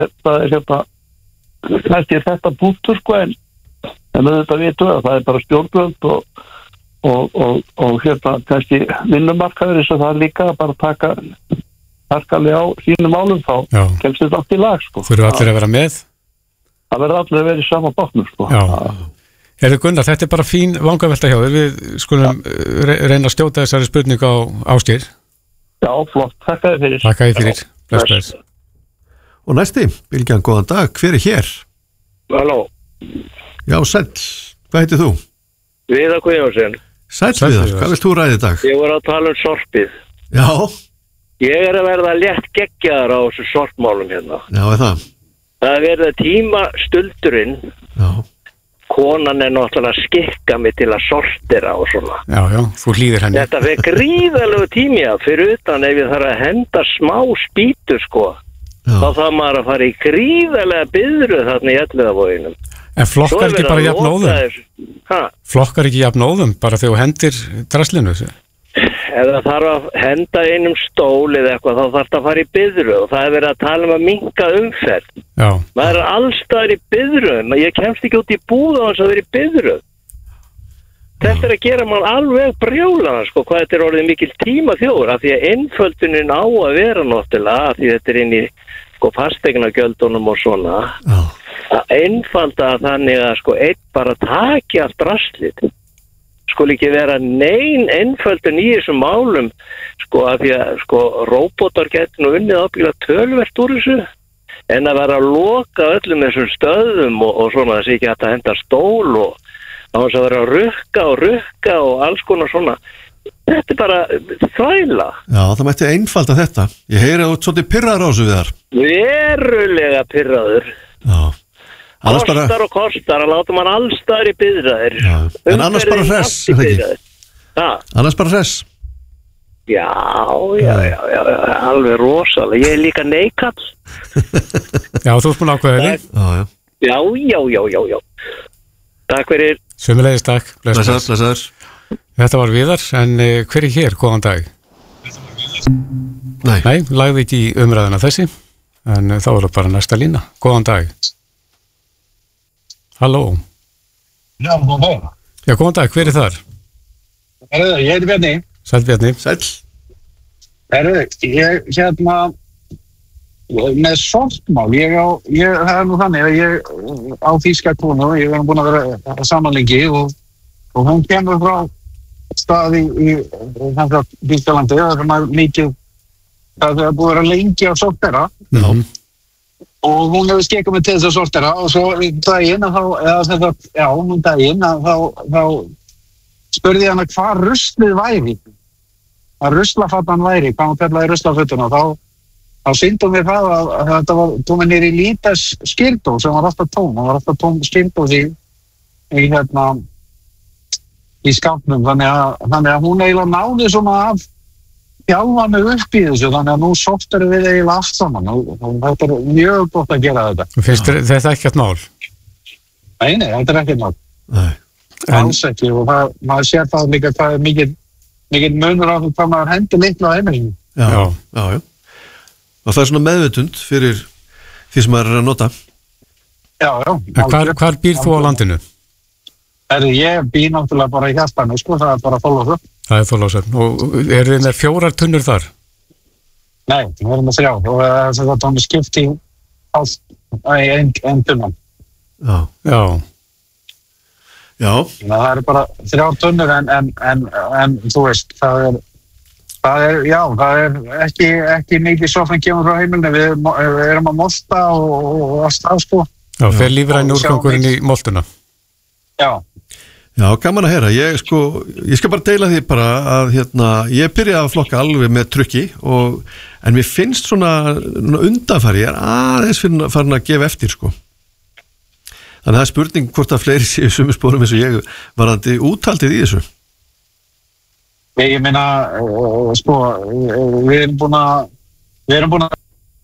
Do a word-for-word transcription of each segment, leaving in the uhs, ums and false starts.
þetta er hérna kannski er þetta bútur sko en en þetta vitum við að það er bara stjórnvöld og og, og, og hérna kannski vinnumarkaður þess að það er líka að bara taka harkalega á sínum málum þá Já. kemst þetta allt í lag sko. Þurfa allir að vera með? Það verður allir að vera í sama bátnum sko. Já. Herðu Gunnar, þetta er bara fín vangavelta hjá þér. Við skulum re reyna að stjóta þessari spurningu á Ásgeir. Já, flott. Takk að þið fyrir. Takk að þið fyrir. Bless, bless. Og næsti, Bylgjan, góðan dag. Hver er hér? Halló. Já, sæll. Hvað heitir þú? Viðar Guðjónsson. Sæll Viðar, hvað vilt þú ræða í dag? Ég var að tala um sorpið. Já. Ég er að verða létt geggjaðar á þessu sorpmálum hérna. Já, er það? Það er verið að tíma stuldurinn. Já. Konan er náttúrulega að skikka mig til að sortera og svona. Já, já, þú hlýðir henni. Þetta fyrir gríðalegu tími að fyrir utan ef ég þarf að henda smá spýtu sko. Já. Þá þarf maður að fara í gríðalega biðru þarna í Elliðavoginum. En flokkar ekki bara jafn óðum? Flokkar ekki jafn óðum bara þegar þú hendir draslinu þessu? Ef það þarf að henda einum stól eða eitthvað þá þarf það að fara í biðru og það er verið að tala um að minnka umferð. Já. Maður er allstaðar í biðru, ég kemst ekki út í búða hans að vera í biðru. Þetta er að gera mann alveg brjólaðan sko, hvað þetta er orðið mikil tíma þjóður af því að einföldunin á að vera náttúrulega af því þetta er inn í sko fasteignagjöldunum og svona. Já. Að einfalda þannig að sko einn bara taki allt drastlið. Skul ekki vera nein einföldun í þessum málum sko af því að sko róbótar getur nú unnið ábyggilega töluvert úr þessu en að vera að loka öllum þessum stöðum og, og svona þess ekki hægt að henda stól og á þess að vera að rukka og rukka og alls konar svona. Þetta er bara þvæla. Já, það mætti einfalda þetta. Ég heyri að þú ert svolítið pirraður á þessu Viðar. Verulega pirraður. Já. Kostar bara... og kostar að láta mann allstaðar í biðraðir. En annars bara hress, er það ekki? Annars bara hress. Já, já, já, já, alveg rosalega. Ég er líka neikall. Já, þú ert búin ákveðið þig. Já, já, já, já, já, já. Takk fyrir. Sömuleiðis takk. Blessaður, blessaður. Þetta var Viðar, en uh, hver er hér? Góðan dag. Nei. Nei, lagði ekki í umræðina þessi, en uh, þá er það bara næsta lína. Góðan dag. Halló. Já, góðan dag. Já, góðan dag, hver er þar? Herðu, ég heiti Bjarni. Sæll Bjarni. Sæll. Herðu, ég hérna með sortmál, ég á, ég, það er nú þannig að ég á þýska konu, ég er búin að vera samanlengi og, og hún kemur frá staði í þannig að Þýskalandi, það er mikið, það er búin að vera lengi á sortera. Já. Og hún hefur skekað mig til þess að sortera og svo daginn að þá, eða sem það, já, hún daginn að þá, þá spurði ég hana hvað ruslið væri, hvað ruslafattan væri, hvað hún pellaði ruslafötuna og þá, þá sýndi hún mér það að, að þetta var tómið niður í lítas skýrdó sem var alltaf tóm, það var alltaf tóm skýrdós í, í hérna, í skápnum, þannig að, þannig að hún eiginlega náði svona af þjálfa mig upp í þessu, þannig að nú sorterum við eiginlega allt saman og, og þetta er mjög gott að gera þetta. Finnst þetta ekkert mál? Nei, nei, þetta er ekkert mál. Nei. Alls ekki og það, maður sér það líka hvað er mikið, mikið munur á því hvað maður hendur litla á heimilinu. Já, já, já, já. Og það er svona meðvitund fyrir því sem maður er að nota. Já, já. En hvar, hvar býr þú á landinu? Er, ég býr náttúrulega bara í hjartanu, sko, það er bara Þorlákshöfn. Það er Þorlákshöfn. Og eru þið með fjórar tunnur þar? Nei, við erum með þrjá og þess að það er skipt í allt, einn ein tunnan. Já. Já. Já. Það er bara þrjár tunnur en, en, en, en þú veist, það er, það er, já, það er ekki, ekki mikið svo sem kemur frá heimilinu, við, við erum að molta og, og allt það, sko. Já, fer lífræn úrgangurinn í moltuna. Já. Já, gaman að heyra. Ég, sko, ég skal bara deila því bara að hérna, ég byrjaði að flokka alveg með trukki og, en mér finnst svona undanfari, ég er aðeins farin að gefa eftir, sko. Þannig að það er spurning hvort að fleiri séu sumu spórum eins og ég varandi úthaldið í þessu. Ég, ég meina, uh, sko, við erum búin að, við erum búin að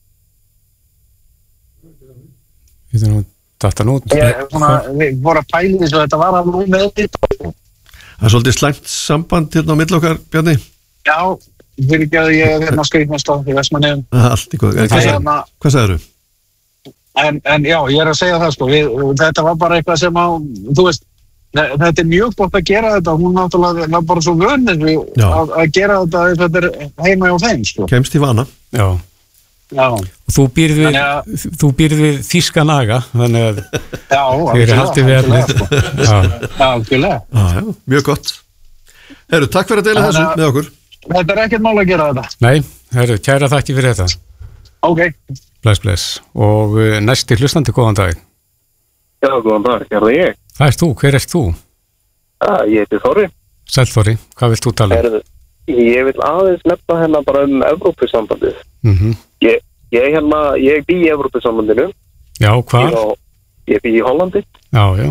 Við erum Þetta nú Ég, svona, við vorum að pæli þess að þetta var alveg með þetta. Það er svolítið slæmt samband hérna á milli okkar, Bjarni. Já, fyrir ekki að ég er hérna skrifnast á í Vestmannaeyjum. Allt í góð. Hvað sagðirðu? en, en já, ég er að segja það sko, við, þetta var bara eitthvað sem að, þú veist, þetta er mjög gott að gera þetta, hún náttúrulega var bara svo vönir að, að gera þetta ef þetta er heima hjá þeim sko. Kemst í vana. Já. Já. Og þú býrð við, ja. þú býrð við þýska naga, þannig að þið eru haldið við efnið. Sko. Já, algjörlega. Já, já, mjög gott. Herru, takk fyrir að deila þessu með okkur. Þetta er ekkert mál að gera þetta. Nei, herru, kæra þakki fyrir þetta. Ok. Bless, bless. Og uh, næsti hlustandi, góðan dag. Já, góðan dag, er það ég? Það ert þú, hver ert þú? Ah, ég heiti Þorri. Sæll Þorri, hvað vilt þú tala um? Herðu, ég vil aðeins nefna hérna bara um Evrópusambandið. Mm-hmm. Ég, ég hérna, ég bý í Evrópusambandinu. Já, hvað? Ég, ég bý í Hollandi. Já, já.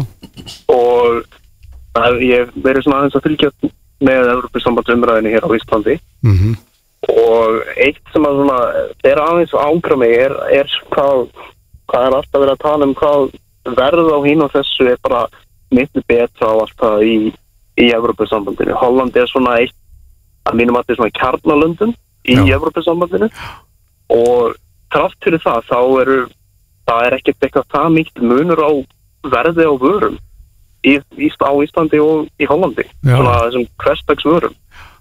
Og það, ég verið svona aðeins að fylgja með Evrópusambandsumræðinu hér á Íslandi. Mhm. Og eitt sem að svona er aðeins ángra mig er, er hvað, hvað er alltaf verið að tala um hvað verð á hín og þessu er bara miklu betra á alltaf í, í Evrópusambandinu. Hollandi er svona eitt að mínum að þetta er svona kjarnalöndum í Já. Evrópusambandinu og þrátt fyrir það þá eru það er ekkert eitthvað það mikil munur á verði á vörum í, í, á Íslandi og í Hollandi. Já. Svona þessum hversdags vörum.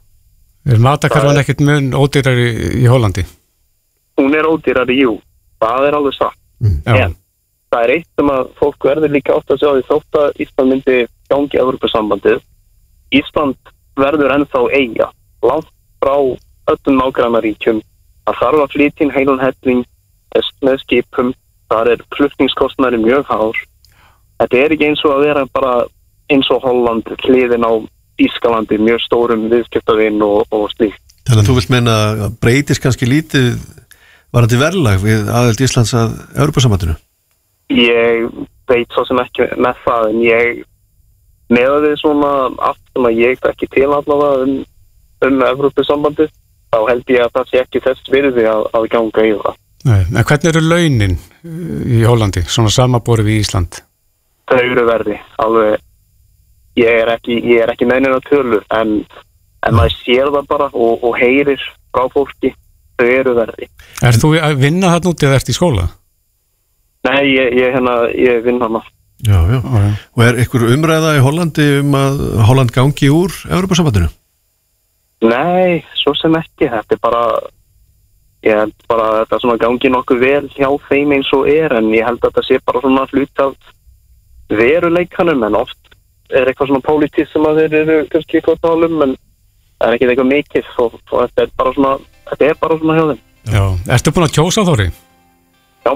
Er matakarfan ekkert mun ódýrari í Hollandi? Hún er ódýrari, jú. Það er alveg satt. Mm. En það er eitt sem að fólk verður líka átt að sjá því þótt að Ísland myndi gangi Evrópusambandið. Ísland verður ennþá eiga, langt frá öllum nágrannaríkjum. Það þarf að flytja inn heilan helling með skipum. Það er flutningskostnaður mjög hár. Þetta er ekki eins og að vera bara eins og Holland hliðin á Ískalandi, mjög stórum viðskiptavinn og, og slíkt. Þannig að þú vilt meina að breytist kannski lítið varandi verðlag við aðild Íslands að Evrópusambandinu? Ég veit svo sem ekki með það, en ég með að þið svona allt sem að ég ekki til allavega um, um Evrópusambandið, þá held ég að það sé ekki þess virði að, að ganga í það. Nei, en hvernig eru launin í Hollandi, svona samaborið við Ísland? Þau eru verði, alveg. Ég er ekki, ég er ekki meðnir að tölur, en, en maður sér það bara og, og heyrir frá fólki, þau eru verði. Er þú að vinna þarna úti eða ert í skóla? Nei, ég, ég, hérna, ég vinn hana. Já, já, já. Og er ykkur umræða í Hollandi um að Holland gangi úr Evrópusambandinu? Nei, svo sem ekki. Þetta er bara, ég held bara að þetta svona gangi nokkuð vel hjá þeim eins og er, en ég held að þetta sé bara svona hlut af veruleikanum, en oft er eitthvað svona pólitísk sem að þeir eru kannski eitthvað tálum, en það er ekki eitthvað mikið og, og þetta er bara svona þetta er bara svona hjá þeim. Já, ertu búin að kjósa, Þóri? Já,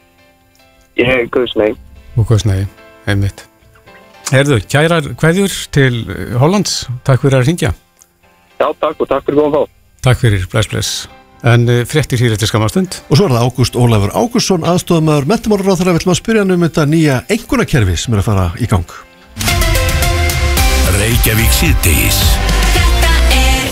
ég guðs nei. Og guðs nei, einmitt. Herðu, kærar kveðjur til Hollands, takk fyrir að hringja. Já, takk og takk fyrir góðan þá. Takk fyrir, bless, bless. En uh, fréttir hér eftir skammarstund. Og svo er það Ágúst Ólafur Ágústsson, aðstofamaður menntamálaráðherra, vill maður spyrja hann um þetta nýja einkunnakerfi sem er að fara í gang. Reykjavík síðdegis. Þetta er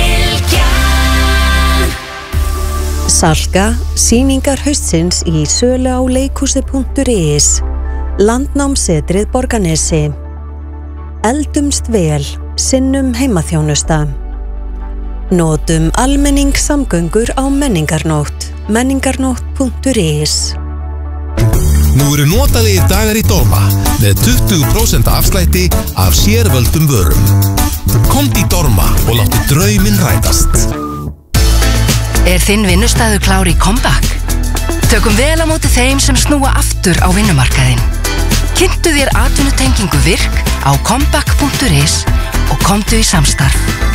Bylgjan. Salka, sýningar haustsins í sölu á leikhúsi punktur is. Landnámsetrið Borgarnesi. Eldumst vel, sinnum heimaþjónusta. Notum almenningssamgöngur á menningarnótt. menningarnótt punktur is. Nú eru notalegir dagar í Dorma með tuttugu prósent afslætti af sérvöldum vörum. Komdu í Dorma og láttu drauminn rætast. Er þinn vinnustaður klár í comeback? Tökum vel á móti þeim sem snúa aftur á vinnumarkaðinn. Kynntu þér atvinnutengingu virk á comeback punktur is og komdu í samstarf.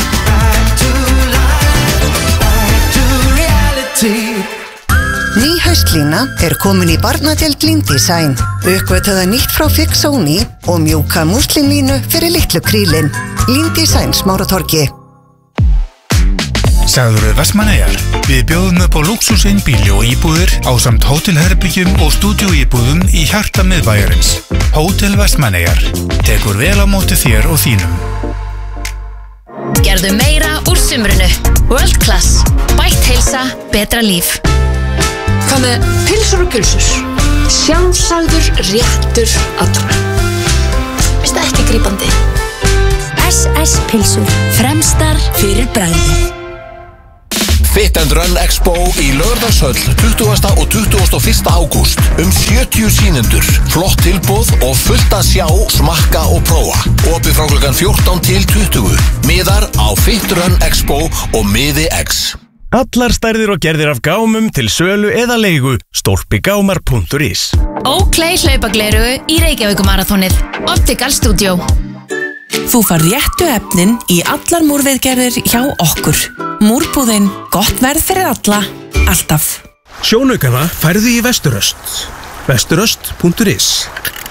Ný haustlína er komin í barnadeild Lindesign. Uppgötaða nýtt frá Fix og Ný og mjúka múslinlínu fyrir litlu krílin. Lindesign Smáratorgi. Sagðurðu Vestmannaeyjar? Við bjóðum upp á lúxuseinbýli og íbúðir ásamt hótelherbyggjum og stúdíóíbúðum í hjarta miðbæjarins. Hótel Vestmannaeyjar tekur vel á móti þér og þínum. Gerðu meira úr sumrunu. World Class. Bætt heilsa, betra líf. Hvað með pilsur og pulsur? Sjálfsagður réttur allra. Veist það ekki grípandi? S S pilsur. Fremstar fyrir bragðið. Fit and Run Expo í Laugardalshöll tuttugasta og tuttugasta og fyrsta ágúst. Um sjötíu sýnendur, flott tilboð og fullt að sjá, smakka og prófa. Opið frá klukkan fjórtán til tuttugu. Miðar á Fit Run Expo og Miði X. Allar stærðir og gerðir af gámum til sölu eða leigu. stolpigámar punktur is. Oakley hlaupagleru í Reykjavíkumarathonið. Optical Studio. Þú fær réttu efnin í allar múrviðgerðir hjá okkur. Múrbúðin, gott verð fyrir alla, alltaf. Sjónaukana færðu í Vesturöst. vesturöst punktur is.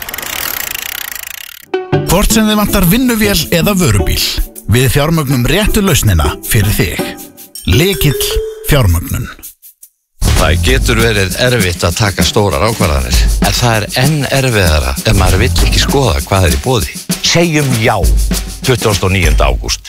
Hvort sem þið vantar vinnuvél eða vörubíl, við fjármögnum réttu lausnina fyrir þig. Lykill fjármögnun. Það getur verið erfitt að taka stórar ákvarðanir, en það er enn erfiðara ef maður vill ekki skoða hvað er í boði. Segjum já, tuttugasta og níunda ágúst.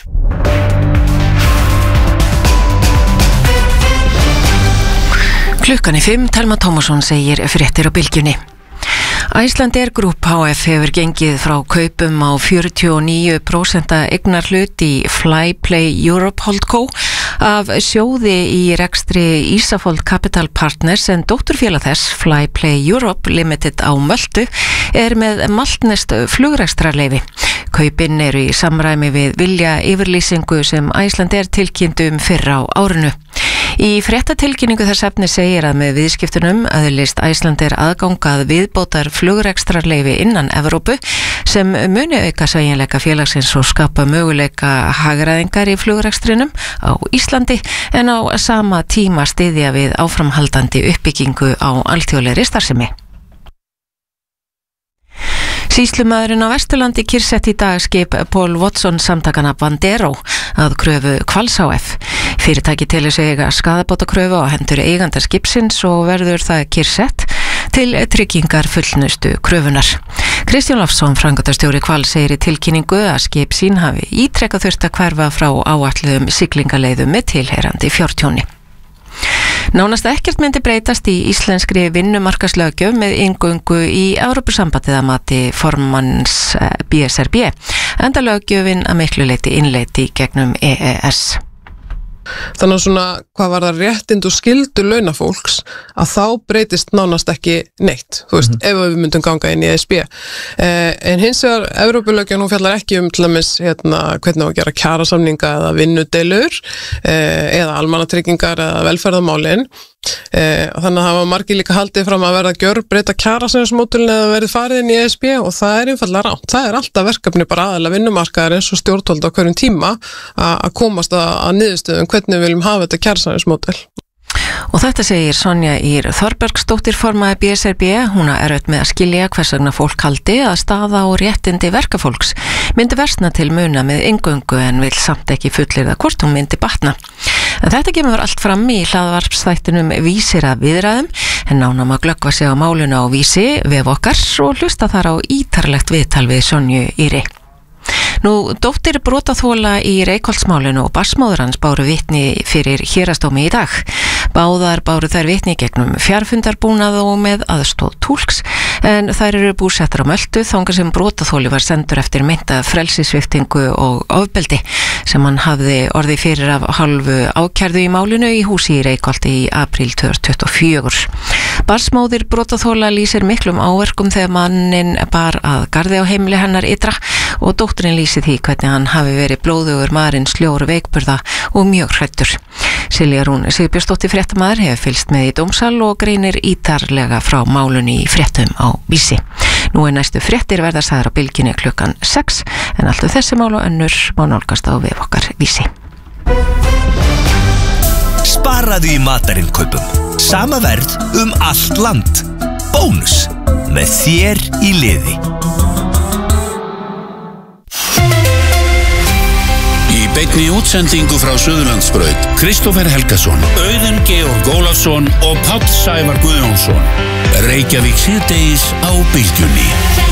Klukkan er fimm, Telma Tómasson segir fréttir á Bylgjunni. Icelandair Group H F hefur gengið frá kaupum á fjörutíu og níu prósent eignar hlut í Flyplay Europe Holdco af sjóði í rekstri Ísafold Capital Partners en dótturfélag þess Flyplay Europe Limited á Möltu er með maltneskt flugrekstrarleyfi. Kaupin eru í samræmi við vilja yfirlýsingu sem Icelandair tilkynntu um fyrr á árinu. Í fréttatilkynningu þess efnis segir að með viðskiptunum öðlist Icelandair aðgangað viðbótar flugrekstrarleyfi innan Evrópu sem muni auka sveigjanleika félagsins og skapa möguleika hagræðingar í flugrekstrinum á Íslandi en á sama tíma styðja við áframhaldandi uppbyggingu á alþjóðlegri starfsemi. Sýslumaðurinn á Vesturlandi kyrrsett í dag skip Paul Watson samtakana Bandero að kröfu Hvals H F. Fyrirtæki telur sig eiga skaðabótakröfu á hendur eiganda skipsins og verður það kyrrsett til tryggingar fullnustu kröfunar. Kristján Lofsson, framkvæmdastjóri Hvals, segir í tilkynningu að skip sín hafi ítrekað þurft að hverfa frá áætluðum siglingaleiðum með tilheyrandi fjártjóni. Nánast ekkert myndi breytast í íslenskri vinnumarkaðslöggjöf með inngöngu í Evrópusambandið að mati formanns B S R B, enda löggjöfin að miklu leyti innleidd í gegnum E E S. Þannig að svona, hvað var það réttind og skyldu launafólks að þá breytist nánast ekki neitt, þú veist, mm-hmm. ef við myndum ganga inn í E S B. Eh, en hins vegar, Evrópulöggjöfin hún fjallar ekki um til dæmis hérna, hvernig á að gera kjarasamninga eða vinnudeilur eh, eða almannatryggingar eða velferðarmálin. Eh, þannig að það var margir líka haldið fram að verða gjörbreyta kjarasamningsmódelin eða verið farið inn í E S B og það er einfaldlega rátt. Það er alltaf verkefni bara aðalega vinnumarkaðar eins og stjórnvöld á hverjum tíma að komast að, að niðurstöðum hvernig við viljum hafa þetta kjarasamningsmódel. Og þetta segir Sonja Ýr Þorbergsdóttir formaður B S R B. Hún er erfitt með að skilja hvers vegna fólk haldi að staða og réttindi verkafólks myndi versna til muna með inngöngu en vil samt ekki fullyrða hvort hún myndi batna. En þetta kemur allt fram í hlaðvarpsþættinum Vísir að viðræðum en nánum að glöggva sig á máluna á Vísi vef okkar og hlusta þar á ítarlegt viðtal við Sonju Ýri. Nú, dóttir brotaþola í Reykholtsmálinu og barsmóður hans báru vitni fyrir héraðsdómi í dag. Báðar báru þær vitni gegnum fjarfundarbúnað og með aðstóð túlks, en þær eru búsettar á Möltu þangað sem brotaþoli var sendur eftir meinta frelsissviptingu og ofbeldi sem hann hafði orðið fyrir af hálfu ákærðu í málinu í húsi í Reykholti í apríl tvö þúsund tuttugu og fjögur. Barsmóðir brotaþola lýsir miklum áverkum þegar mannin bar að garði á heimili hennar ytra og dótturinn lýsi því hvernig hann hafi verið blóðugur maðurinn sljór veikburða og mjög hræddur. Silja Rún Sigurbjörnsdóttir fréttamaður hefur fylgst með í dómsal og greinir ítarlega frá málunni í fréttum á Vísi. Nú er næstu fréttir verða sagðar á Bylgjunni klukkan sex en allt um þessi mál og önnur má nálgast á vef okkar Vísi. Sparaðu í matarinkaupum. Sama verð um allt land. Bónus með þér í liði. Í beinni útsendingu frá Suðurlandsbraut, Kristófer Helgason, Auðun Georg Ólafsson og Páll Sævar Guðjónsson. Reykjavík síðdegis á Bylgjunni.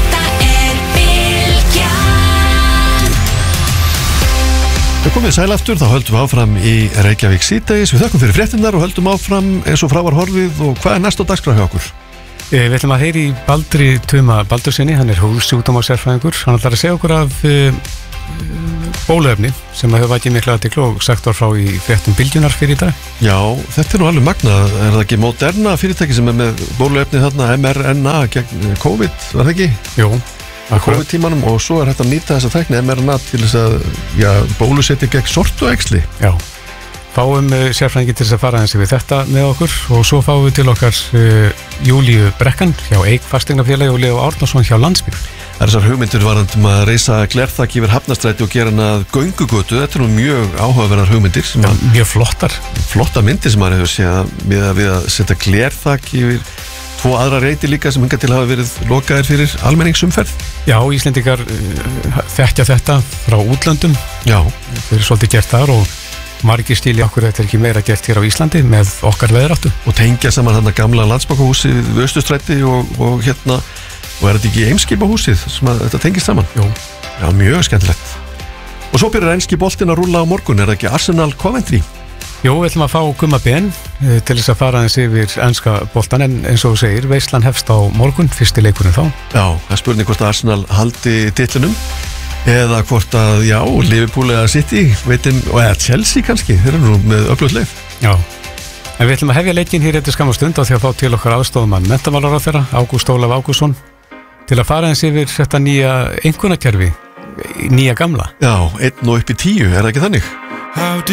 Við komum við sæl aftur, þá höldum við áfram í Reykjavík síðdegis. Við þökkum fyrir fréttinnar og höldum áfram eins og frá var horfið. Og hvað er næst á dagskrá hjá okkur? Við ætlum að heyri Baldri Tuma Baldursinni, hann er húsjúkdómasérfræðingur. Hann ætlar að segja okkur af uh, bóluefni sem að hefur vakið mikla athygli og sagt var frá í fréttum Bylgjunar fyrir í dag. Já, þetta er nú alveg magnað. Er það ekki Moderna fyrirtæki sem er með bóluefni þarna M R N A gegn COVID, var það ekki? Jú. COVID-tímanum og svo er hægt að nýta þessa tækni M R N A til þess að já, bólusetja gegn sortuæxli. Já. Fáum uh, sérfræðingi til þess að fara eins við þetta með okkur og svo fáum við til okkar uh, Júlíu Brekkan hjá Eik Fasteignafélagi og Leo Árnason hjá Landsbygg. Það er þessar hugmyndir varandum að reisa glerþak yfir Hafnarstræti og gera hana að göngugötu. Þetta er nú mjög áhugaverðar hugmyndir. Já, mjög flottar. Flotta myndir sem maður hefur séð við að, við að setja glerþak yfir tvo aðra reyti líka sem hingað til hafa verið lokaðir fyrir almenningsumferð. Já, Íslendingar uh, þekkja þetta frá útlöndum. Já. Þeir eru svolítið gert þar og margir stíli okkur þetta er ekki meira gert hér á Íslandi með okkar veðráttu. Og tengja saman hann að gamla Landsbankahúsi við Austurstræti og, og hérna og er þetta ekki Eimskipahúsið sem að þetta tengist saman? Jú. Já, mjög skemmtilegt. Og svo byrjar enski boltinn að rúlla á morgun, er það ekki Arsenal Coventry? Jú, við ætlum að fá Gumma Ben til þess að fara eins yfir enska boltan en eins og þú segir, veislan hefst á morgun, fyrsti leikurinn þá. Já, það er spurning hvort að Arsenal haldi titlinum eða hvort að, já, Liverpool eða City, veitin, og eða Chelsea kannski, þeir eru nú með öflugt leið. Já, en við ætlum að hefja leikinn hér eftir skamma stund á því að fá til okkar aðstofumann menntamálaráðherra, Ágúst Ólaf Ágústsson, til að fara eins yfir þetta nýja einkunnakerfi, nýja gamla. Já, einn og upp í tíu, er það ekki þannig?